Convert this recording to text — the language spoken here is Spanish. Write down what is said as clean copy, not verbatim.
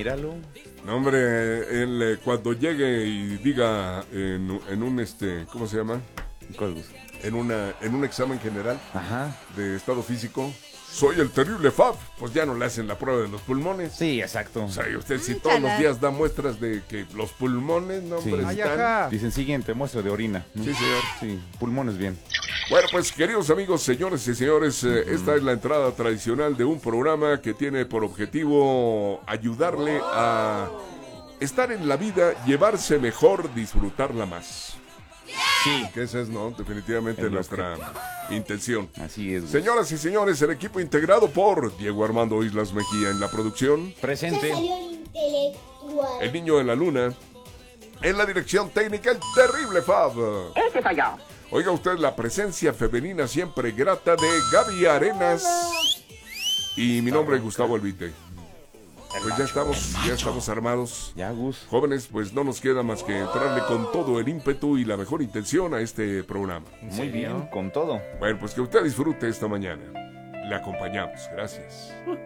Míralo. No, hombre, él cuando llegue y diga en un ¿cómo se llama? ¿Cuál, Gus? En un examen general Ajá. de estado físico, soy el terrible Fab, pues ya no le hacen la prueba de los pulmones. Sí, exacto. O sea, y usted si todos los días da muestras de que los pulmones, no, hombre, Sí. están... Dicen siguiente, muestra de orina. Sí, señor. Sí, pulmones bien. Bueno, pues queridos amigos, señores y señores, esta es la entrada tradicional de un programa que tiene por objetivo ayudarle a estar en la vida, llevarse mejor, disfrutarla más. Sí. Que esa es, ¿no? Definitivamente El nuestra intención. Así es. Gus. Señoras y señores, el equipo integrado por Diego Armando Islas Mejía en la producción, Presente. el niño de la luna, en la dirección técnica, el terrible Fab. Ese soy yo. Oiga usted la presencia femenina siempre grata de Gaby Arenas. Y mi nombre es Gustavo Elvite. Pues ya estamos armados. Ya, Gus. Jóvenes, pues no nos queda más que entrarle con todo el ímpetu y la mejor intención a este programa. Muy bien, con todo. Bueno, pues que usted disfrute esta mañana. Le acompañamos. Gracias.